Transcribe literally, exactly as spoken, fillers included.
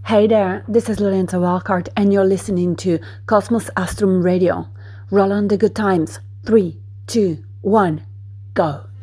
Hey there, this is Lorenza Walcart, and you're listening to Cosmos Astrum Radio. Roll on the good times. Three, two, one, go.